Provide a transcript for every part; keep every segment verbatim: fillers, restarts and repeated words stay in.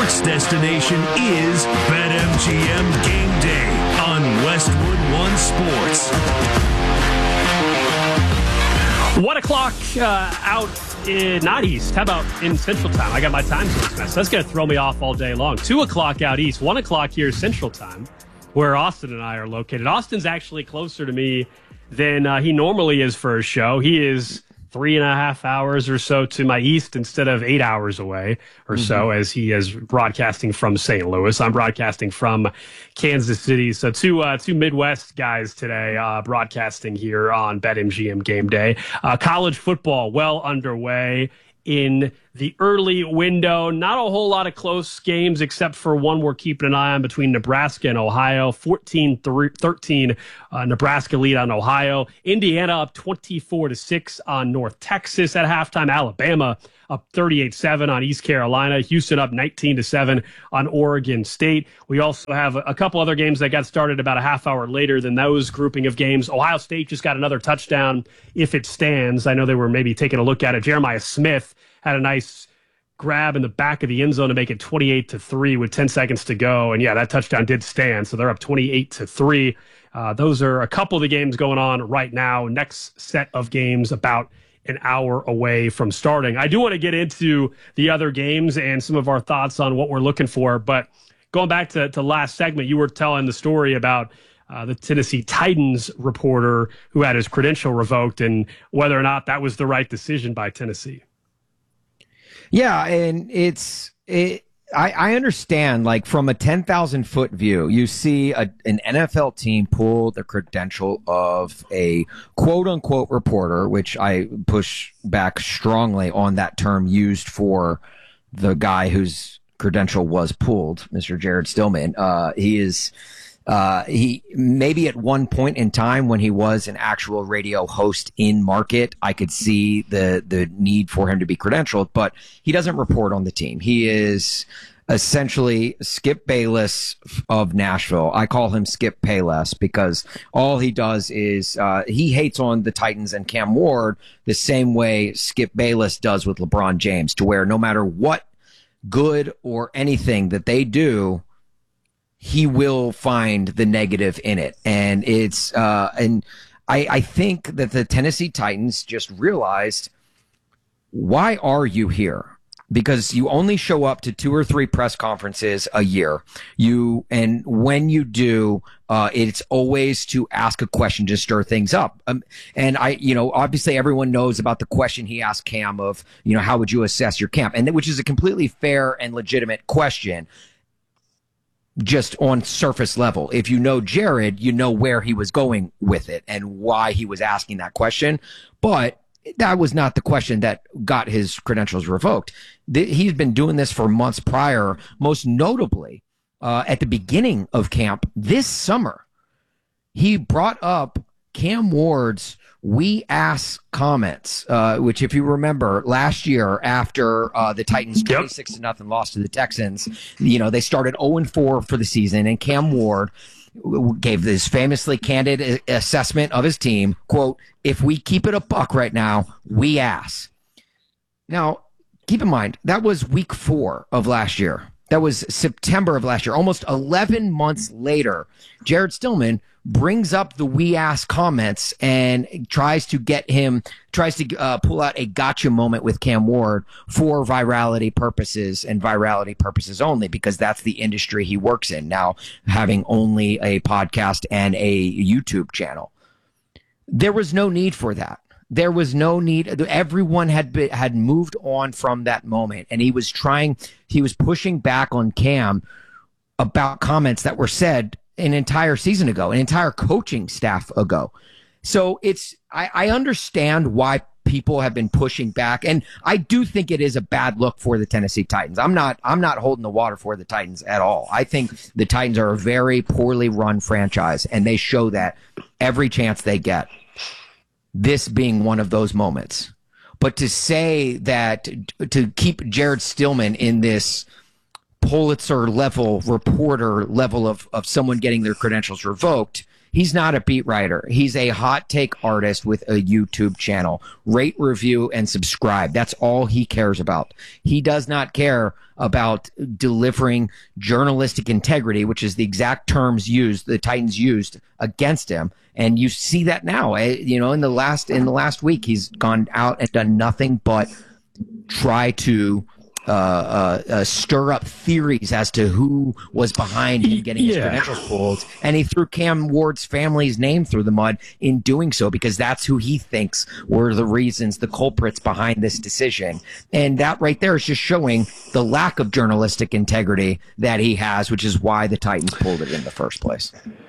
sports destination is BetMGM Game Day on Westwood One Sports. One o'clock uh, out in, not east. How about in Central Time? I got my time zones messed. That's going to throw me off all day long. Two o'clock out east. One o'clock here Central Time, where Austin and I are located. Austin's actually closer to me than uh, he normally is for a show. He is three and a half hours or so to my east instead of eight hours away or mm-hmm. so, as he is broadcasting from Saint Louis. I'm broadcasting from Kansas City. So two uh, two Midwest guys today uh, broadcasting here on BetMGM Game Day. Uh, college football well underway in the early window. Not a whole lot of close games except for one we're keeping an eye on between Nebraska and Ohio. fourteen thirteen uh, Nebraska lead on Ohio. Indiana up twenty-four to six on North Texas at halftime. Alabama up thirty-eight seven on East Carolina. Houston up nineteen to seven on Oregon State. We also have a couple other games that got started about a half hour later than those grouping of games. Ohio State just got another touchdown if it stands. I know they were maybe taking a look at it. Jeremiah Smith had a nice grab in the back of the end zone to make it twenty-eight to three with ten seconds to go. And yeah, that touchdown did stand. So they're up twenty-eight to three. Uh, those are a couple of the games going on right now. Next set of games about an hour away from starting. I do want to get into the other games and some of our thoughts on what we're looking for. But going back to, to last segment, you were telling the story about uh, the Tennessee Titans reporter who had his credential revoked and whether or not that was the right decision by Tennessee. Yeah, and it's it. I, I understand, like, from a ten thousand foot view, you see a, an N F L team pull the credential of a quote unquote reporter, which I push back strongly on that term used for the guy whose credential was pulled, Mister Jared Stillman. Uh, he is. Uh, he maybe at one point in time when he was an actual radio host in market, I could see the, the need for him to be credentialed, but he doesn't report on the team. He is essentially Skip Bayless of Nashville. I call him Skip Payless because all he does is, uh, he hates on the Titans and Cam Ward the same way Skip Bayless does with LeBron James, to where no matter what good or anything that they do, he will find the negative in it. And it's, uh, and I, I think that the Tennessee Titans just realized, why are you here? Because you only show up to two or three press conferences a year. You, and when you do, uh, it's always to ask a question to stir things up. Um, and I, you know, obviously everyone knows about the question he asked Cam of, you know, how would you assess your camp? And which is a completely fair and legitimate question. Just on surface level. If you know Jared, you know where he was going with it and why he was asking that question. But that was not the question that got his credentials revoked. He's been doing this for months prior, most notably uh, at the beginning of camp this summer. He brought up Cam Ward's "we ask" comments, uh, which, if you remember, last year after uh, the Titans twenty-six to nothing loss to the Texans, you know, they started oh and four for the season, and Cam Ward gave this famously candid assessment of his team, quote, "If we keep it a buck right now, we ass." Now, keep in mind, that was week four of last year. That was September of last year. Almost eleven months later, Jared Stillman brings up the "we ask" comments and tries to get him, tries to uh, pull out a gotcha moment with Cam Ward for virality purposes and virality purposes only, because that's the industry he works in now, having only a podcast and a YouTube channel. There was no need for that. There was no need. Everyone had been, had moved on from that moment, and he was trying, he was pushing back on Cam about comments that were said an entire season ago, an entire coaching staff ago. So it's, I, I understand why people have been pushing back, and I do think it is a bad look for the Tennessee Titans. I'm not, I'm not holding the water for the Titans at all. I think the Titans are a very poorly run franchise, and they show that every chance they get. This being one of those moments. But to say that, to keep Jared Stillman in this Pulitzer level reporter level of, of someone getting their credentials revoked, He's not a beat writer. He's a hot take artist with a YouTube channel. Rate, review, and subscribe. That's all he cares about. He does not care about delivering journalistic integrity, which is the exact terms used, the Titans used against him. And you see that now. You know, in the last in the last week, he's gone out and done nothing but try to uh, uh, uh, stir up theories as to who was behind him getting his Yeah. credentials pulled. And he threw Cam Ward's family's name through the mud in doing so, because that's who he thinks were the reasons, the culprits behind this decision. And that right there is just showing the lack of journalistic integrity that he has, which is why the Titans pulled it in the first place.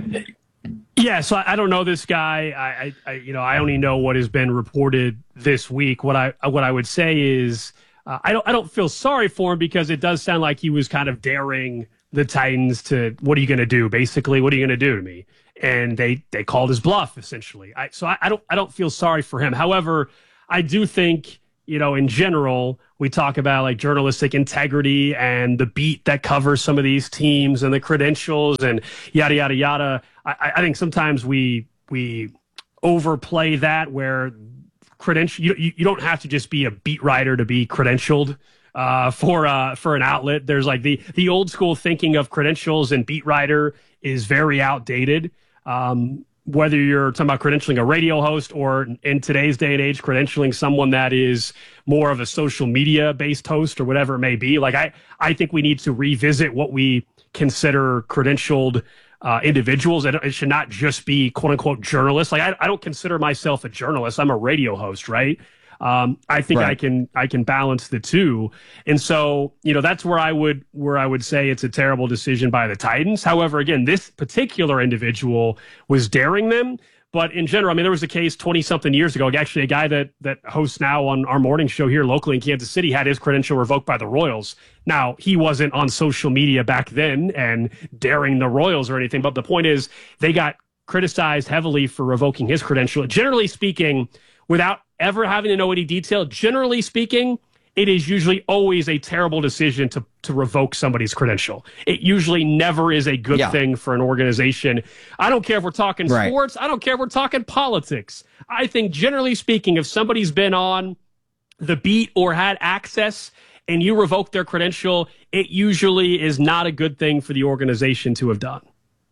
Yeah, so I, I don't know this guy. I, I, I, you know, I only know what has been reported this week. What I, what I would say is, uh, I don't, I don't feel sorry for him, because it does sound like he was kind of daring the Titans to, what are you going to do? Basically, what are you going to do to me? And they, they called his bluff, essentially. I, so I, I don't, I don't feel sorry for him. However, I do think, you know, in general, we talk about like journalistic integrity and the beat that covers some of these teams and the credentials and yada, yada, yada. I, I think sometimes we we overplay that, where credential you, you don't have to just be a beat writer to be credentialed uh, for uh, for an outlet. There's like the the old school thinking of credentials and beat writer is very outdated. Um, whether you're talking about credentialing a radio host, or in today's day and age, credentialing someone that is more of a social media based host or whatever it may be. Like I, I think we need to revisit what we consider credentialed uh, individuals. It should not just be quote unquote journalists. Like I, I don't consider myself a journalist. I'm a radio host, right? Um, I think Right. I can I can balance the two, and so you know that's where I would where I would say it's a terrible decision by the Titans. However, again, this particular individual was daring them. But in general, I mean, there was a case twenty something years ago. Actually, a guy that that hosts now on our morning show here locally in Kansas City had his credential revoked by the Royals. Now, he wasn't on social media back then and daring the Royals or anything. But the point is, they got criticized heavily for revoking his credential. Generally speaking, without ever having to know any detail, generally speaking, it is usually always a terrible decision to, to revoke somebody's credential. It usually never is a good Yeah. thing for an organization. I don't care if we're talking Right. sports. I don't care if we're talking politics. I think generally speaking, if somebody's been on the beat or had access and you revoke their credential, it usually is not a good thing for the organization to have done.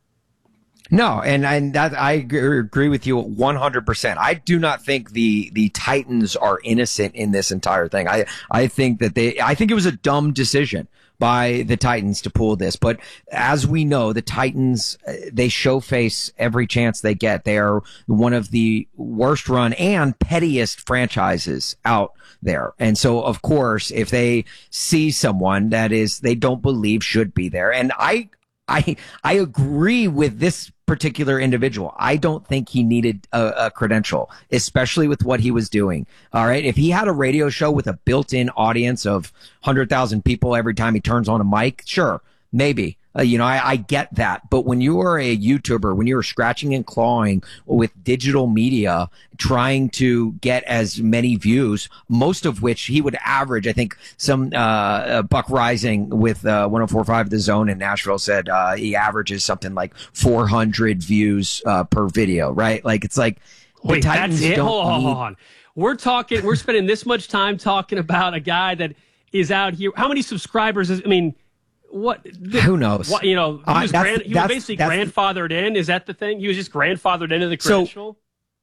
No, and and that I agree agree with you one hundred percent. I do not think the the Titans are innocent in this entire thing. I I think that they I think it was a dumb decision by the Titans to pull this. But as we know, the Titans, uh, they show face every chance they get. They are one of the worst run and pettiest franchises out there. And so, of course, if they see someone that is they don't believe should be there, and I I I agree with this particular individual. I don't think he needed a, a credential, especially with what he was doing. All right. If he had a radio show with a built-in audience of one hundred thousand people every time he turns on a mic, sure, maybe. Uh, you know, I, I get that. But when you are a YouTuber, when you're scratching and clawing with digital media, trying to get as many views, most of which he would average, I think some uh, uh Buck Rising with uh, one oh four point five The Zone in Nashville said uh, he averages something like four hundred views uh, per video, right? Like, it's like the Wait, Titans that's it? don't Hold on, need- hold on. We're talking, we're spending this much time talking about a guy that is out here. How many subscribers is, I mean, what? Who knows? What, you know, he Uh, was, that's- grand, he was that's- basically that's- grandfathered in. Is that the thing? He was just grandfathered into the So- credential?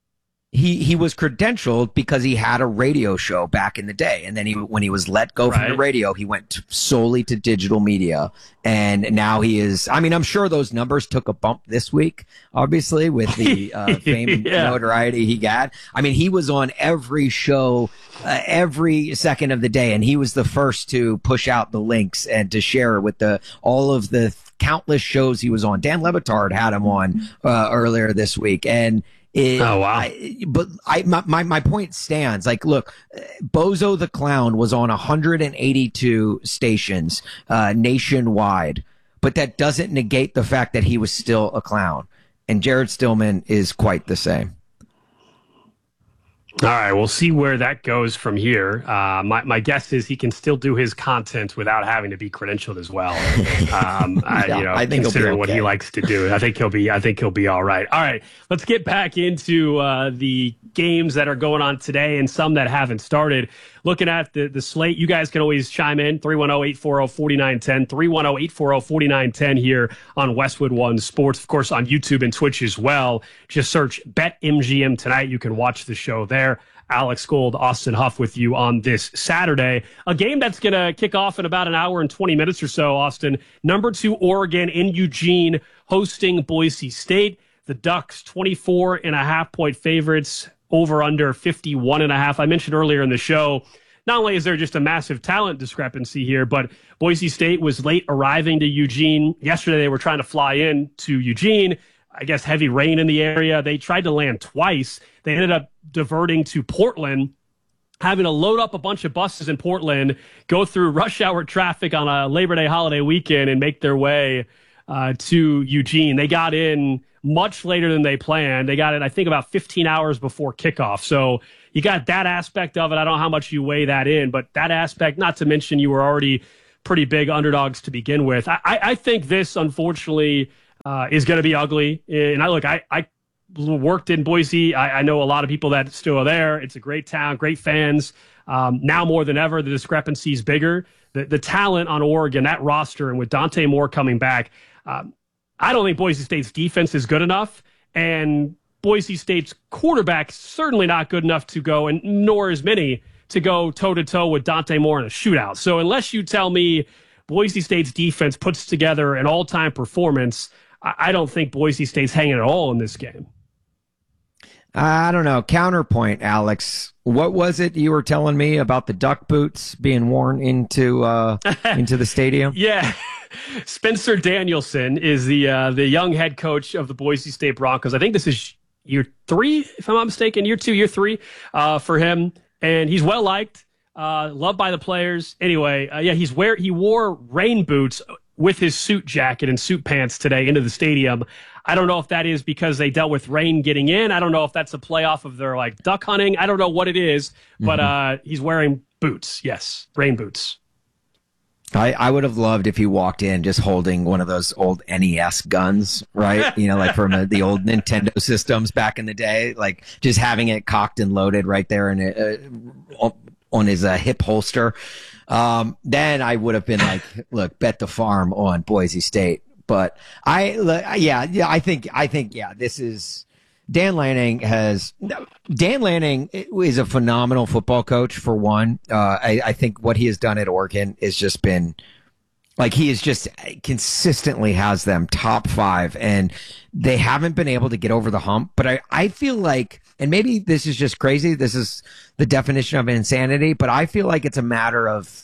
He he was credentialed because he had a radio show back in the day, and then he when he was let go from the Right. radio, he went to, solely to digital media, and now he is. I mean, I'm sure those numbers took a bump this week, obviously with the uh, fame and Yeah. notoriety he got. I mean, he was on every show, uh, every second of the day, and he was the first to push out the links and to share with the all of the countless shows he was on. Dan Le Batard had him on uh, earlier this week, and. It, Oh, wow. I, but I, my, my, my point stands. Like, look, Bozo the Clown was on one hundred eighty-two stations, uh, nationwide, but that doesn't negate the fact that he was still a clown. And Jared Stillman is quite the same. All right, we'll see where that goes from here. Uh, my, my guess is he can still do his content without having to be credentialed as well. Um, I, Yeah, you know, I think he'll be considering what he okay. likes to do, I think he'll be. I think he'll be all right. All right, let's get back into uh, the games that are going on today and some that haven't started. Looking at the the slate, you guys can always chime in three one zero, eight four zero, four nine one zero, three one zero, eight four zero, four nine one zero here on Westwood One Sports, of course, on YouTube and Twitch as well. Just search BetMGM tonight. You can watch the show there. Alex Gold, Austin Huff with you on this Saturday. A game that's going to kick off in about an hour and twenty minutes or so, Austin. Number two, Oregon in Eugene, hosting Boise State. The Ducks, twenty-four and a half point favorites, over under fifty-one and a half. I mentioned earlier in the show, not only is there just a massive talent discrepancy here, but Boise State was late arriving to Eugene. Yesterday, they were trying to fly in to Eugene. I guess heavy rain in the area. They tried to land twice. They ended up diverting to Portland, having to load up a bunch of buses in Portland, go through rush hour traffic on a Labor Day holiday weekend, and make their way uh, to Eugene. They got in much later than they planned. They got in, I think, about fifteen hours before kickoff. So you got that aspect of it. I don't know how much you weigh that in, but that aspect, not to mention you were already pretty big underdogs to begin with. I, I think this, unfortunately, Uh, is going to be ugly. And I look, I, I worked in Boise. I, I know a lot of people that still are there. It's a great town, great fans. Um, now more than ever, the discrepancy is bigger. The, the talent on Oregon, that roster, and with Dante Moore coming back, um, I don't think Boise State's defense is good enough. And Boise State's quarterback certainly not good enough to go, and nor is many, to go toe-to-toe with Dante Moore in a shootout. So unless you tell me Boise State's defense puts together an all-time performance, I don't think Boise State's hanging at all in this game. I don't know. Counterpoint, Alex. What was it you were telling me about the duck boots being worn into uh, into the stadium? Yeah. Spencer Danielson is the uh, the young head coach of the Boise State Broncos. I think this is year three, if I'm not mistaken, year two, year three uh, for him. And he's well-liked, uh, loved by the players. Anyway, uh, yeah, he's wear he wore rain boots with his suit jacket and suit pants today into the stadium. I don't know if that is because they dealt with rain getting in. I don't know if that's a playoff of their like duck hunting. I don't know what it is, but mm-hmm. uh, he's wearing boots. Yes, rain boots. I, I would have loved if he walked in just holding one of those old N E S guns, right? You know, like from a, the old Nintendo systems back in the day, like just having it cocked and loaded right there in a, uh, on his uh, hip holster. Um, then I would have been like, look, bet the farm on Boise State. But I, yeah, yeah, I think, I think, yeah, this is Dan Lanning has, Dan Lanning is a phenomenal football coach for one. Uh, I, I think what he has done at Oregon has just been like, he is just consistently has them top five, and they haven't been able to get over the hump. But I, I feel like, and maybe this is just crazy, this is the definition of insanity, but I feel like it's a matter of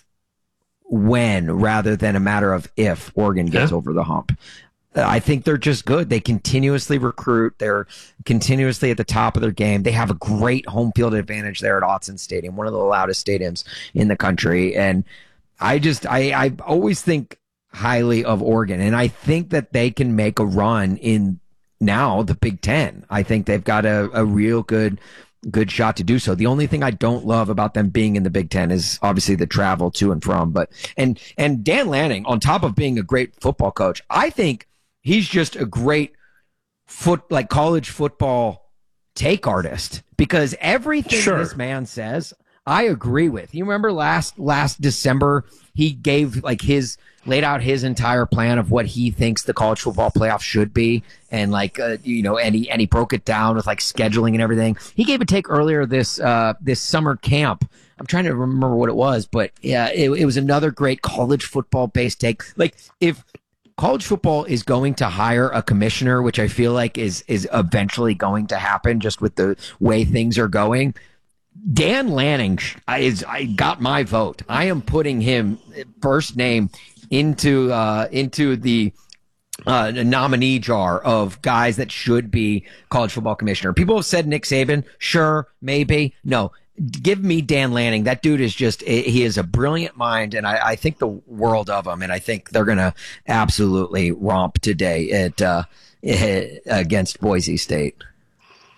when rather than a matter of if Oregon gets yeah. over the hump. I think they're just good. They continuously recruit. They're continuously at the top of their game. They have a great home field advantage there at Autzen Stadium, one of the loudest stadiums in the country. And I just, I, I always think highly of Oregon, and I think that they can make a run in now the Big Ten. I think they've got a, a real good good shot to do so. The only thing I don't love about them being in the Big Ten is obviously the travel to and from. But and and Dan Lanning, on top of being a great football coach, I think he's just a great foot like college football take artist, because everything sure. this man says, I agree with. You remember last last December, he gave like his laid out his entire plan of what he thinks the college football playoff should be, and like uh, you know, and he and he broke it down with like scheduling and everything. He gave a take earlier this uh, this summer camp. I'm trying to remember what it was, but yeah, it, it was another great college football based take. Like if college football is going to hire a commissioner, which I feel like is is eventually going to happen, just with the way things are going, Dan Lanning is I got my vote. I am putting him first name into uh, into the uh, nominee jar of guys that should be college football commissioner. People have said Nick Saban, sure, maybe, no. Give me Dan Lanning. That dude is just, he is a brilliant mind, and I, I think the world of him, and I think they're going to absolutely romp today at uh, against Boise State.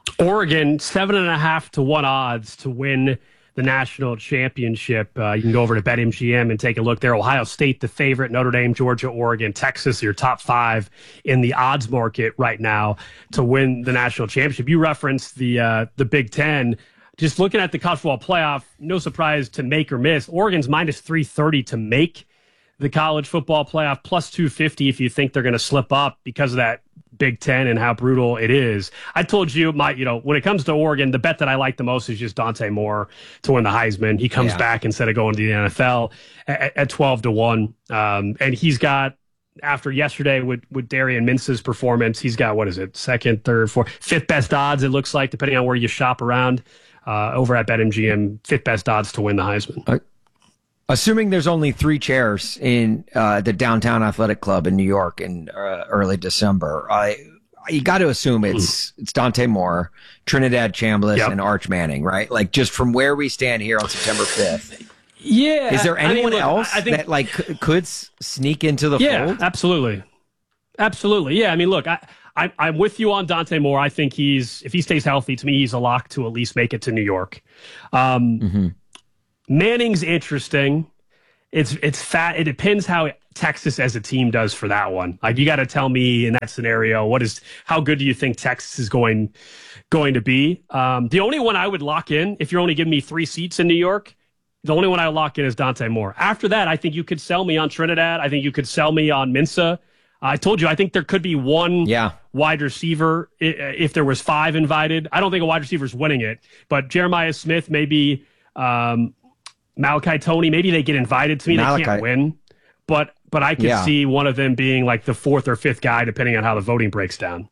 Oregon, seven and a half to one odds to win the national championship. Uh, you can go over to BetMGM and take a look there. Ohio State, the favorite, Notre Dame, Georgia, Oregon, Texas, your top five in the odds market right now to win the national championship. You referenced the uh, the Big Ten. Just looking at the college football playoff, no surprise to make or miss. Oregon's minus three thirty to make the college football playoff, plus two fifty if you think they're going to slip up because of that Big Ten and how brutal it is. I told you, my, you know, when it comes to Oregon, the bet that I like the most is just Dante Moore to win the Heisman. He comes yeah. back instead of going to the N F L at, at twelve to one. Um, and he's got, after yesterday with, with Darian Mince's performance, he's got, what is it, second, third, fourth, fifth best odds, it looks like, depending on where you shop around uh, over at BetMGM, fifth best odds to win the Heisman. Uh, assuming there's only three chairs in uh, the Downtown Athletic Club in New York in uh, early December, I you got to assume it's mm. it's Dante Moore, Trinidad Chambliss, yep. and Arch Manning, right? Like, just from where we stand here on September fifth. Yeah. Is there anyone I mean, look, else I think, that like could sneak into the yeah, fold? Absolutely. Absolutely. Yeah. I mean, look, I, I, I'm with you on Dante Moore. I think he's, if he stays healthy, to me, he's a lock to at least make it to New York. Um, mm-hmm. Manning's interesting. It's it's fat. It depends how Texas as a team does for that one. Like, you got to tell me in that scenario, what is how good do you think Texas is going going to be? Um, the only one I would lock in, if you're only giving me three seats in New York, the only one I would lock in is Dante Moore. After that, I think you could sell me on Trinidad. I think you could sell me on Mince. I told you, I think there could be one yeah. wide receiver if there was five invited. I don't think a wide receiver is winning it, but Jeremiah Smith, maybe um, Malachi Tony, maybe they get invited to me. Malachi. They can't win, but but I could yeah. see one of them being like the fourth or fifth guy, depending on how the voting breaks down.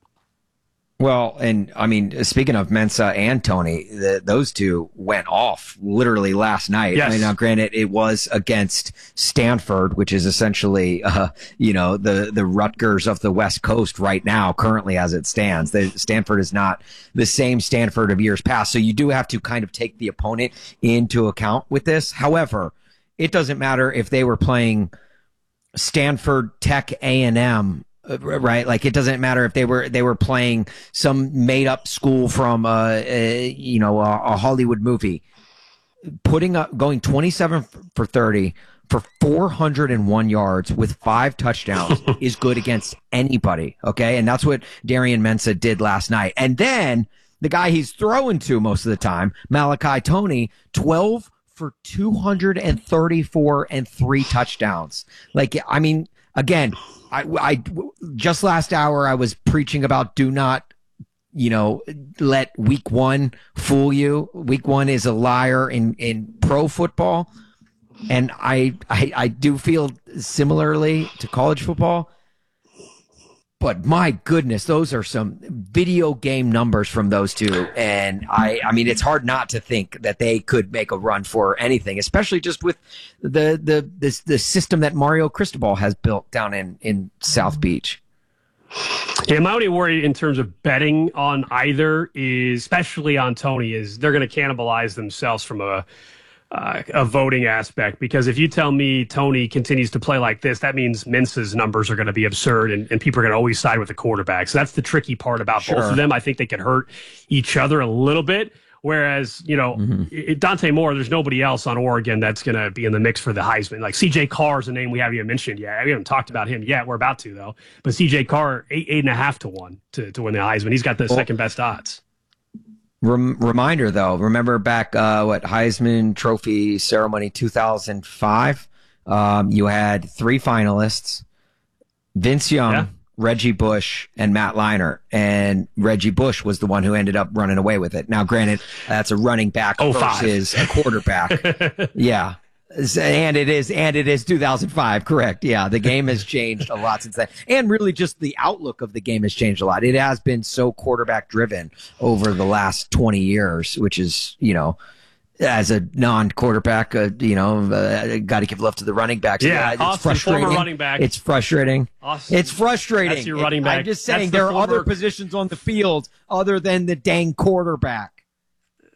Well, and I mean, speaking of Mensa and Tony, the, those two went off literally last night. Yes. I mean, now, granted, it was against Stanford, which is essentially, uh, you know, the, the Rutgers of the West Coast right now, currently as it stands. The, Stanford is not the same Stanford of years past. So you do have to kind of take the opponent into account with this. However, it doesn't matter if they were playing Stanford, Tech, A and M. Right, like, it doesn't matter if they were they were playing some made up school from uh, a, you know a, a Hollywood movie. Putting up going twenty-seven for thirty for four hundred one yards with five touchdowns is good against anybody. Okay, and that's what Darian Mensa did last night. And then the guy he's throwing to most of the time, Malachi Tony, twelve for two hundred thirty-four and three touchdowns. Like, I mean, again. I, I just last hour I was preaching about do not, you know, let week one fool you. Week one is a liar in, in pro football. And I, I, I do feel similarly to college football. But my goodness, those are some video game numbers from those two. And I, I mean, it's hard not to think that they could make a run for anything, especially just with the, the, this, the system that Mario Cristobal has built down in, in South Beach. Yeah, my only worry in terms of betting on either is, especially on Tony, is they're going to cannibalize themselves from a, Uh, a voting aspect, because if you tell me Tony continues to play like this, that means Mince's numbers are going to be absurd, and, and people are going to always side with the quarterback. So that's the tricky part about sure. both of them. I think they could hurt each other a little bit. Whereas, you know, mm-hmm. it, Dante Moore, there's nobody else on Oregon that's going to be in the mix for the Heisman. Like C J Carr is a name we haven't even mentioned yet. We haven't talked about him yet. We're about to, though. But C J Carr, eight, eight and a half to one to, to win the Heisman. He's got the well, second best odds. Rem- reminder, though, remember back, uh, what, Heisman Trophy ceremony two thousand five? Um, you had three finalists, Vince Young, yeah. Reggie Bush, and Matt Leinart. And Reggie Bush was the one who ended up running away with it. Now, granted, that's a running back oh, versus a quarterback. Yeah. And it is, and it is two thousand five, correct. Yeah, the game has changed a lot since then. And really just the outlook of the game has changed a lot. It has been so quarterback driven over the last twenty years, which is, you know, as a non-quarterback, uh, you know, uh, got to give love to the running backs. Yeah, it's Austin, frustrating. former running back. It's frustrating. Austin, it's frustrating. That's your running back. I'm just saying that's the there are former... other positions on the field other than the dang quarterback.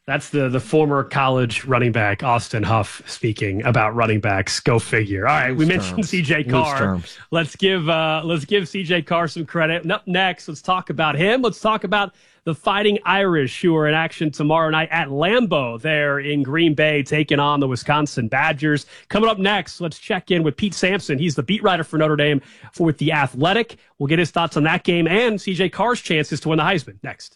That's the the former college running back, Austin Huff, speaking about running backs. Go figure. All right, Loose we mentioned terms. C J Carr. Let's give uh, let's give C J Carr some credit. And up next, let's talk about him. Let's talk about the Fighting Irish, who are in action tomorrow night at Lambeau there in Green Bay, taking on the Wisconsin Badgers. Coming up next, let's check in with Pete Sampson. He's the beat writer for Notre Dame for with The Athletic. We'll get his thoughts on that game and C J Carr's chances to win the Heisman next.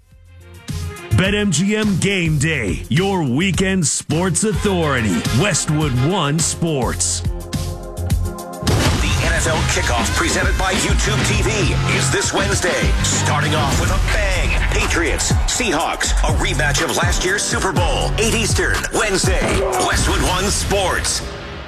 BetMGM Game Day, your weekend sports authority. Westwood One Sports. The N F L kickoff presented by YouTube T V is this Wednesday, starting off with a bang. Patriots, Seahawks, a rematch of last year's Super Bowl. eight Eastern, Wednesday. Westwood One Sports.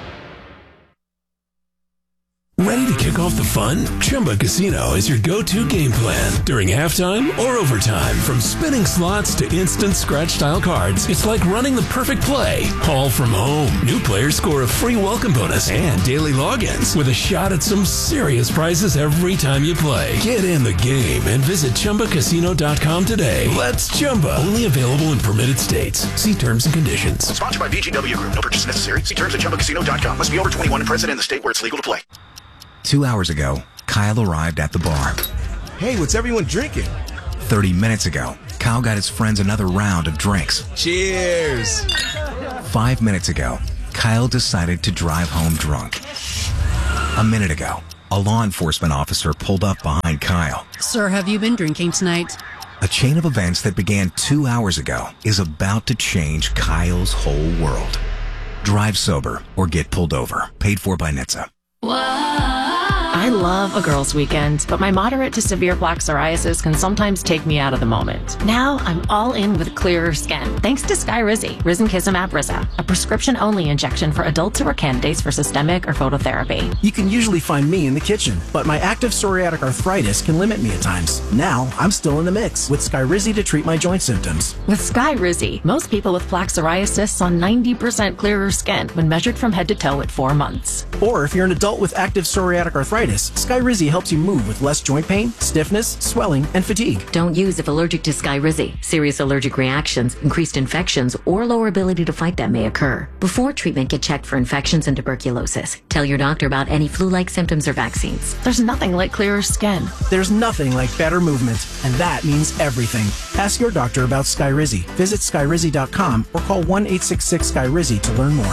Ready to kick off the fun? Chumba Casino is your go-to game plan during halftime or overtime. From spinning slots to instant scratch-style cards, it's like running the perfect play, all from home. New players score a free welcome bonus and daily logins with a shot at some serious prizes every time you play. Get in the game and visit Chumba Casino dot com today. Let's Chumba. Only available in permitted states. See terms and conditions. Sponsored by V G W Group. No purchase necessary. See terms at Chumba Casino dot com. Must be over twenty-one and present in the state where it's legal to play. Two hours ago, Kyle arrived at the bar. Hey, what's everyone drinking? Thirty minutes ago, Kyle got his friends another round of drinks. Cheers! Five minutes ago, Kyle decided to drive home drunk. A minute ago, a law enforcement officer pulled up behind Kyle. Sir, have you been drinking tonight? A chain of events that began two hours ago is about to change Kyle's whole world. Drive sober or get pulled over. Paid for by N H T S A. I love a girls' weekend, but my moderate to severe plaque psoriasis can sometimes take me out of the moment. Now I'm all in with clearer skin, thanks to Skyrizi, Risankizumab Riza, a prescription-only injection for adults who are candidates for systemic or phototherapy. You can usually find me in the kitchen, but my active psoriatic arthritis can limit me at times. Now I'm still in the mix with Skyrizi to treat my joint symptoms. With Skyrizi, most people with plaque psoriasis saw ninety percent clearer skin when measured from head to toe at four months. Or if you're an adult with active psoriatic arthritis, Skyrizi helps you move with less joint pain, stiffness, swelling, and fatigue. Don't use if allergic to Skyrizi. Serious allergic reactions, increased infections, or lower ability to fight them may occur. Before treatment, get checked for infections and tuberculosis. Tell your doctor about any flu-like symptoms or vaccines. There's nothing like clearer skin. There's nothing like better movement, and that means everything. Ask your doctor about Skyrizi. Visit Skyrizi dot com or call one eight six six Sky Rizi to learn more.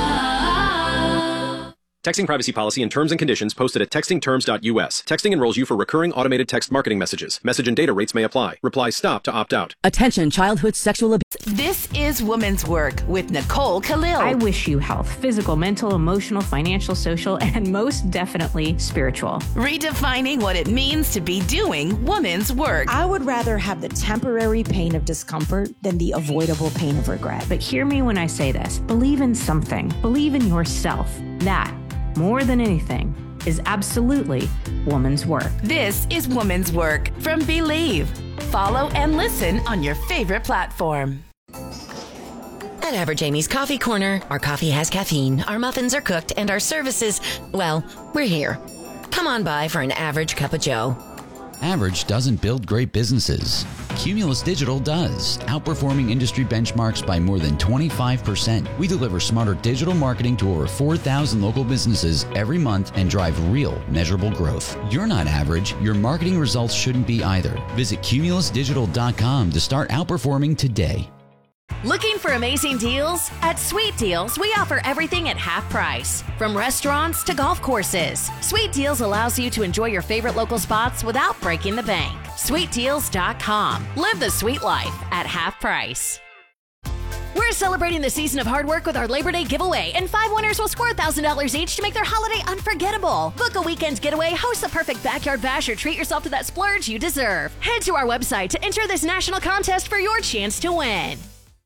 Texting privacy policy and terms and conditions posted at texting terms dot U S. Texting enrolls you for recurring automated text marketing messages. Message and data rates may apply. Reply stop to opt out. Attention, childhood sexual abuse. This is Women's Work with Nicole Khalil. I wish you health, physical, mental, emotional, financial, social, and most definitely spiritual. Redefining what it means to be doing women's work. I would rather have the temporary pain of discomfort than the avoidable pain of regret. But hear me when I say this. Believe in something. Believe in yourself. That, more than anything, is absolutely woman's work. This is Woman's Work from Believe. Follow and listen on your favorite platform. At Average Amy's Coffee Corner, our coffee has caffeine, our muffins are cooked, and our services, well, we're here. Come on by for an average cup of joe. Average doesn't build great businesses. Cumulus Digital does, outperforming industry benchmarks by more than twenty-five percent. We deliver smarter digital marketing to over four thousand local businesses every month and drive real, measurable growth. You're not average. Your marketing results shouldn't be either. Visit cumulus digital dot com to start outperforming today. Looking for amazing deals? At Sweet Deals, we offer everything at half price. From restaurants to golf courses, Sweet Deals allows you to enjoy your favorite local spots without breaking the bank. sweet deals dot com. Live the sweet life at half price. We're celebrating the season of hard work with our Labor Day giveaway, and five winners will score one thousand dollars each to make their holiday unforgettable. Book a weekend getaway, host the perfect backyard bash, or treat yourself to that splurge you deserve. Head to our website to enter this national contest for your chance to win.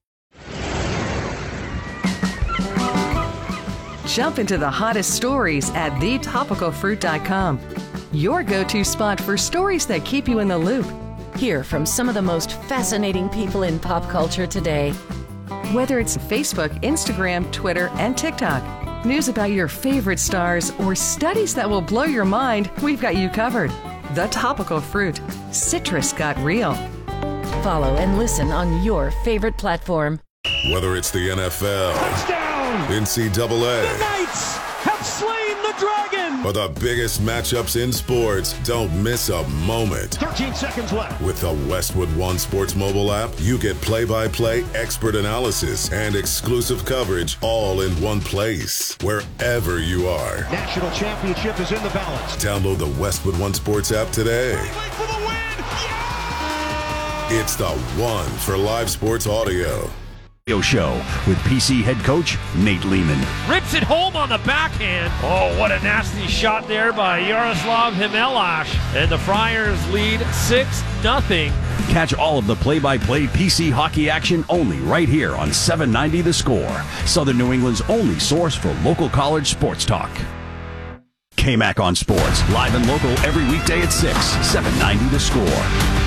Jump into the hottest stories at the topical fruit dot com. Your go-to spot for stories that keep you in the loop. Hear from some of the most fascinating people in pop culture today. Whether it's Facebook, Instagram, Twitter, and TikTok, news about your favorite stars, or studies that will blow your mind, we've got you covered. The Topical Fruit. Citrus got real. Follow and listen on your favorite platform. Whether it's the N F L, Touchdown! N C double A, The Knights have slain the dragon! or the biggest matchups in sports, don't miss a moment. thirteen seconds left. With the Westwood One Sports mobile app, you get play-by-play expert analysis and exclusive coverage all in one place, wherever you are. National championship is in the balance. Download the Westwood One Sports app today. For the win! It's the one for live sports audio. Show with P C head coach Nate Lehman. Rips it home on the backhand. Oh, what a nasty shot there by Yaroslav Himelash. And the Friars lead six nothing. Catch all of the play-by-play P C hockey action only right here on seven ninety The Score, Southern New England's only source for local college sports talk. K-Mac on Sports, live and local every weekday at six, seven ninety The Score.